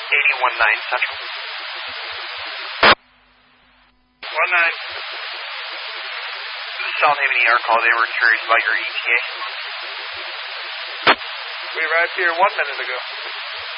8019 Central. 19. This is South Haven ER call. They were curious about your ETA. We arrived here 1 minute ago.